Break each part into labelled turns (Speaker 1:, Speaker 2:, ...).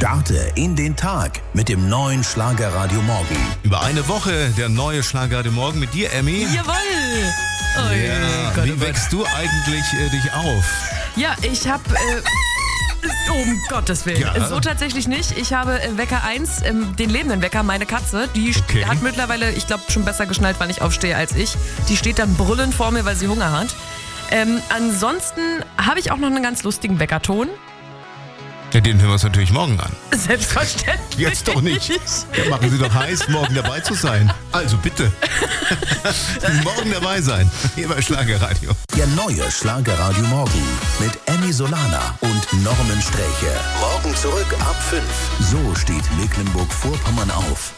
Speaker 1: Starte in den Tag mit dem neuen Schlagerradio Morgen.
Speaker 2: Über eine Woche der neue Schlagerradio Morgen mit dir, Emmy.
Speaker 3: Jawohl!
Speaker 2: Ja, wie wächst du eigentlich dich auf?
Speaker 3: Ja, ich habe... um Gottes Willen.
Speaker 2: Ja.
Speaker 3: So tatsächlich nicht. Ich habe Wecker 1, den lebenden Wecker, meine Katze, die hat mittlerweile, ich glaube, schon besser geschnallt, wann ich aufstehe als ich. Die steht dann brüllend vor mir, weil sie Hunger hat. Ansonsten habe ich auch noch einen ganz lustigen Weckerton.
Speaker 2: Ja, den hören wir uns natürlich morgen an.
Speaker 3: Selbstverständlich.
Speaker 2: Jetzt doch nicht. Ja, machen Sie doch heiß, morgen dabei zu sein. Also bitte. Morgen dabei sein. Hier bei Schlagerradio.
Speaker 1: Der neue Schlagerradio Morgen mit Emmy Solana und Norman Sträche. Morgen zurück ab 5. So steht Mecklenburg-Vorpommern auf.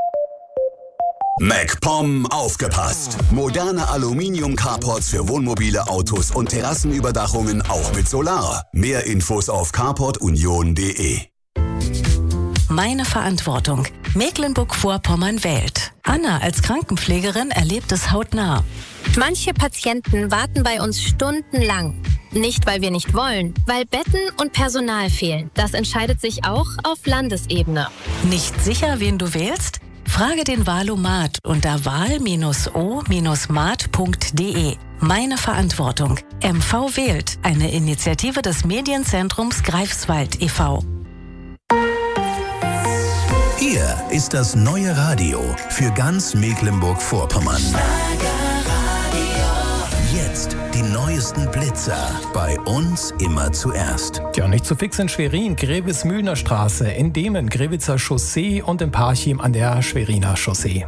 Speaker 4: MacPom aufgepasst! Moderne Aluminium-Carports für Wohnmobile, Autos und Terrassenüberdachungen auch mit Solar. Mehr Infos auf carportunion.de.
Speaker 5: Meine Verantwortung. Mecklenburg-Vorpommern wählt. Anna als Krankenpflegerin erlebt es hautnah.
Speaker 6: Manche Patienten warten bei uns stundenlang. Nicht, weil wir nicht wollen, weil Betten und Personal fehlen. Das entscheidet sich auch auf Landesebene.
Speaker 5: Nicht sicher, wen du wählst? Frage den Wahlomat unter wahl-o-mat.de. Meine Verantwortung. MV wählt. Eine Initiative des Medienzentrums Greifswald e.V.
Speaker 1: Hier ist das neue Radio für ganz Mecklenburg-Vorpommern. Jetzt die neuesten Blitzer. Bei uns immer zuerst.
Speaker 7: Ja, nicht zu fix in Schwerin, Grevitz-Mühlner Straße, in Demen, Grevitzer Chaussee und in Parchim an der Schweriner Chaussee.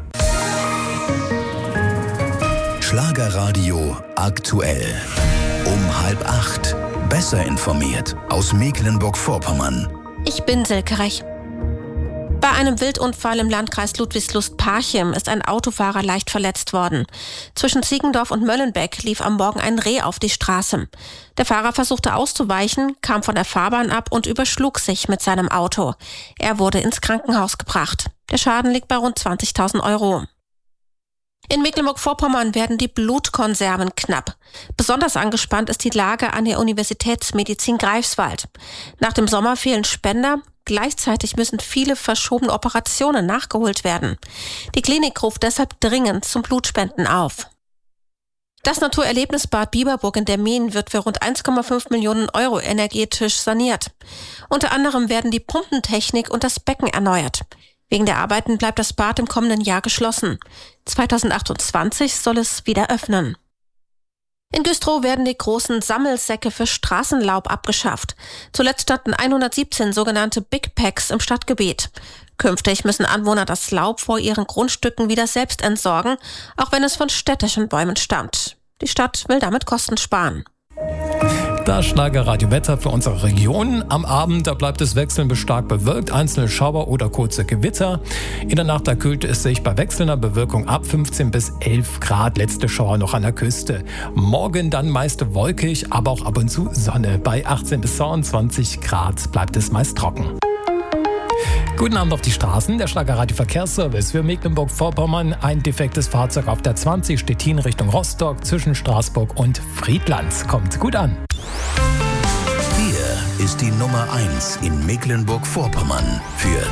Speaker 1: Schlagerradio aktuell. Um 7:30. Besser informiert aus Mecklenburg-Vorpommern.
Speaker 8: Ich bin Silke Rech. Bei einem Wildunfall im Landkreis Ludwigslust-Parchim ist ein Autofahrer leicht verletzt worden. Zwischen Ziegendorf und Möllenbeck lief am Morgen ein Reh auf die Straße. Der Fahrer versuchte auszuweichen, kam von der Fahrbahn ab und überschlug sich mit seinem Auto. Er wurde ins Krankenhaus gebracht. Der Schaden liegt bei rund 20.000 Euro. In Mecklenburg-Vorpommern werden die Blutkonserven knapp. Besonders angespannt ist die Lage an der Universitätsmedizin Greifswald. Nach dem Sommer fehlen Spender. Gleichzeitig müssen viele verschobene Operationen nachgeholt werden. Die Klinik ruft deshalb dringend zum Blutspenden auf. Das Naturerlebnisbad Bieberburg in der Meen wird für rund 1,5 Millionen Euro energetisch saniert. Unter anderem werden die Pumpentechnik und das Becken erneuert. Wegen der Arbeiten bleibt das Bad im kommenden Jahr geschlossen. 2028 soll es wieder öffnen. In Güstrow werden die großen Sammelsäcke für Straßenlaub abgeschafft. Zuletzt standen 117 sogenannte Big Packs im Stadtgebiet. Künftig müssen Anwohner das Laub vor ihren Grundstücken wieder selbst entsorgen, auch wenn es von städtischen Bäumen stammt. Die Stadt will damit Kosten sparen.
Speaker 7: Das Schlagerradio-Wetter für unsere Region. Am Abend, da bleibt es wechselnd bis stark bewölkt, einzelne Schauer oder kurze Gewitter. In der Nacht, da kühlt es sich bei wechselnder Bewölkung ab 15 bis 11 Grad. Letzte Schauer noch an der Küste. Morgen dann meist wolkig, aber auch ab und zu Sonne. Bei 18 bis 22 Grad bleibt es meist trocken. Guten Abend auf die Straßen. Der Schlagerradio-Verkehrsservice für Mecklenburg-Vorpommern. Ein defektes Fahrzeug auf der 20 Stettin Richtung Rostock zwischen Straßburg und Friedland. Kommt gut an.
Speaker 1: Hier ist die Nummer 1 in Mecklenburg-Vorpommern für